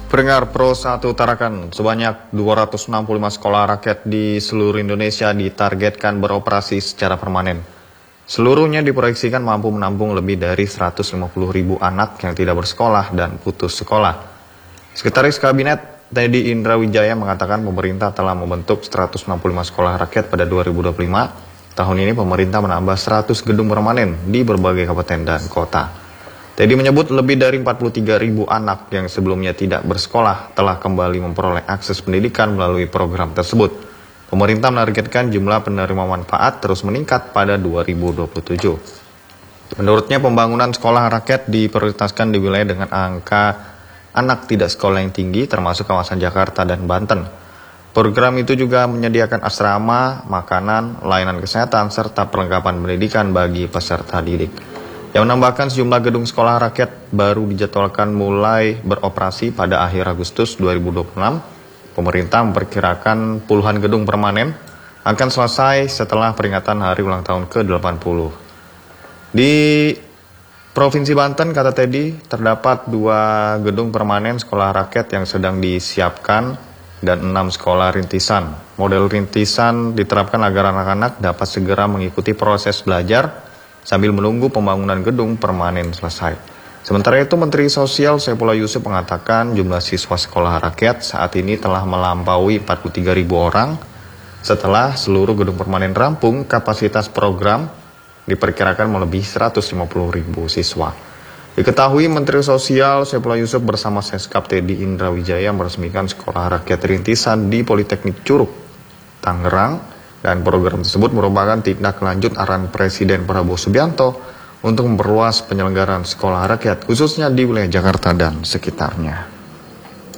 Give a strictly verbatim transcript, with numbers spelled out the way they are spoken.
Pendengar Pro satu Tarakan, sebanyak dua ratus enam puluh lima sekolah rakyat di seluruh Indonesia ditargetkan beroperasi secara permanen. Seluruhnya diproyeksikan mampu menampung lebih dari seratus lima puluh ribu anak yang tidak bersekolah dan putus sekolah. Sekretaris Kabinet Teddy Indra Wijaya mengatakan pemerintah telah membentuk seratus enam puluh lima sekolah rakyat pada dua ribu dua puluh lima. Tahun ini pemerintah menambah seratus gedung permanen di berbagai kabupaten dan kota. Teddy menyebut lebih dari empat puluh tiga ribu anak yang sebelumnya tidak bersekolah telah kembali memperoleh akses pendidikan melalui program tersebut. Pemerintah menargetkan jumlah penerima manfaat terus meningkat pada dua ribu dua puluh tujuh. Menurutnya pembangunan sekolah rakyat diprioritaskan di wilayah dengan angka anak tidak sekolah yang tinggi termasuk kawasan Jakarta dan Banten. Program itu juga menyediakan asrama, makanan, layanan kesehatan, serta perlengkapan pendidikan bagi peserta didik. Yang menambahkan sejumlah gedung sekolah rakyat baru dijadwalkan mulai beroperasi pada akhir Agustus dua ribu dua puluh enam. Pemerintah memperkirakan puluhan gedung permanen akan selesai setelah peringatan hari ulang tahun ke delapan puluh. Di Provinsi Banten, kata Teddy, terdapat dua gedung permanen sekolah rakyat yang sedang disiapkan dan enam sekolah rintisan. Model rintisan diterapkan agar anak-anak dapat segera mengikuti proses belajar sambil menunggu pembangunan gedung permanen selesai. Sementara itu, Menteri Sosial Saifullah Yusuf mengatakan jumlah siswa sekolah rakyat saat ini telah melampaui empat puluh tiga ribu orang. Setelah seluruh gedung permanen rampung, kapasitas program diperkirakan melebihi seratus lima puluh ribu siswa. Diketahui Menteri Sosial Saifullah Yusuf bersama Seskap Teddy Indra Wijaya meresmikan sekolah rakyat rintisan di Politeknik Curug, Tangerang. Dan program tersebut merupakan tindak lanjut arahan Presiden Prabowo Subianto untuk memperluas penyelenggaraan sekolah rakyat khususnya di wilayah Jakarta dan sekitarnya.